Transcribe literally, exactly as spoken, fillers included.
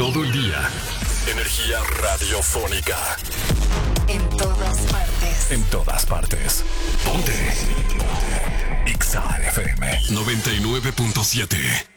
todo el día. Energía radiofónica. En todas partes. En todas partes. Ponte. Ponte. X A F M noventa y nueve punto siete.